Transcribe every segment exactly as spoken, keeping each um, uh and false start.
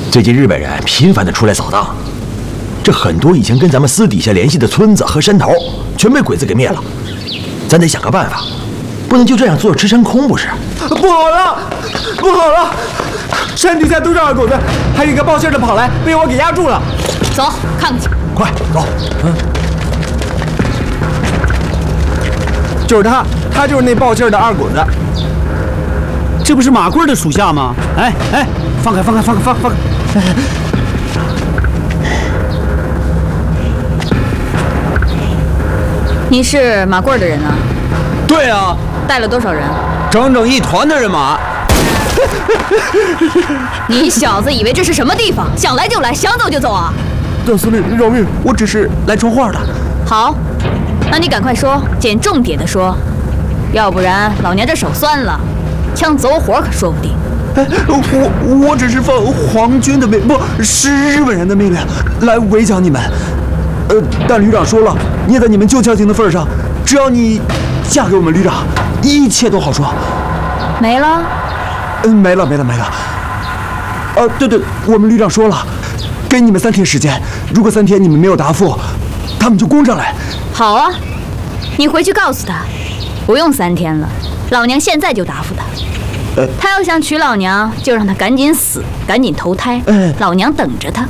最近日本人频繁的出来扫荡，这很多以前跟咱们私底下联系的村子和山头，全被鬼子给灭了。咱得想个办法，不能就这样坐着吃山空不是？ 不好了，不好了！山底下都是二狗子，还有一个报信的跑来，被我给压住了。 走，看看去。 快走！ 嗯，就是他，他就是那报信的二狗子。 这不是马贵的属下吗？哎哎，放开放开放开放开放开！ 你是马贵的人啊？ 对啊。 带了多少人？ 整整一团的人马。 你小子以为这是什么地方？想来就来，想走就走啊！ 大司令饶命，我只是来传话的。 好，那你赶快说，捡重点的说，要不然老娘这手酸了，枪走火可说不定。 哎，我我只是奉皇军的命，不是日本人的命令来围剿你们。呃，但旅长说了，捏在你们旧交情的份上，只要你嫁给我们旅长，一切都好说。 没了？ 嗯，没了，没了，没了。呃，对对，我们旅长说了，给你们三天时间，如果三天你们没有答复，他们就攻上来。 好啊，你回去告诉他，不用三天了，老娘现在就答复他。呃、他要想娶老娘，就让他赶紧死，赶紧投胎，呃、老娘等着他。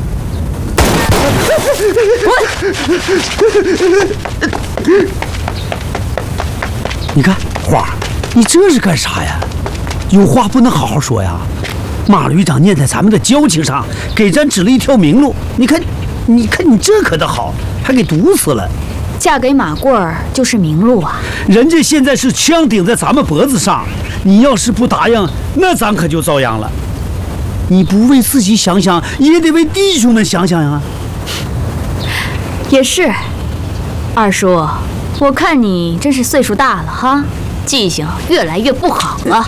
你看花，你这是干啥呀？有话不能好好说呀！马旅长念在咱们的交情上，给咱指了一条明路。你看，你看你这可倒好，还给毒死了。 嫁给马贵儿就是明路啊！ 人家现在是枪顶在咱们脖子上，你要是不答应，那咱可就遭殃了。你不为自己想想，也得为弟兄们想想呀。 也是，二叔，我看你真是岁数大了哈，记性越来越不好了。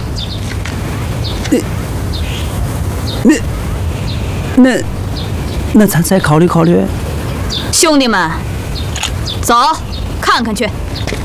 那那那那咱再考虑考虑。 兄弟们，走，看看去。